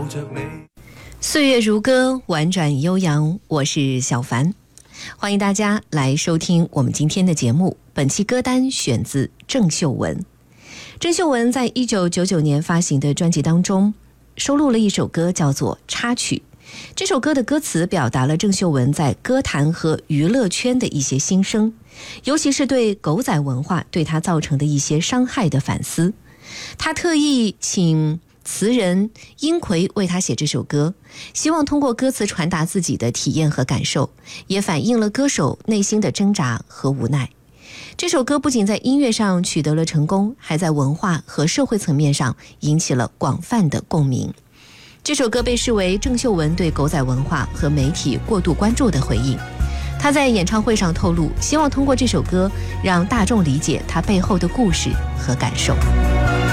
岁月如歌，婉转悠扬，我是小凡，欢迎大家来收听我们今天的节目。本期歌单选自郑秀文。郑秀文在1999年发行的专辑当中收录了一首歌叫做《插曲》，这首歌的歌词表达了郑秀文在歌坛和娱乐圈的一些心声，尤其是对狗仔文化对他造成的一些伤害的反思。他特意请词人殷葵为他写这首歌，希望通过歌词传达自己的体验和感受，也反映了歌手内心的挣扎和无奈。这首歌不仅在音乐上取得了成功，还在文化和社会层面上引起了广泛的共鸣。这首歌被视为郑秀文对狗仔文化和媒体过度关注的回应。他在演唱会上透露，希望通过这首歌让大众理解他背后的故事和感受。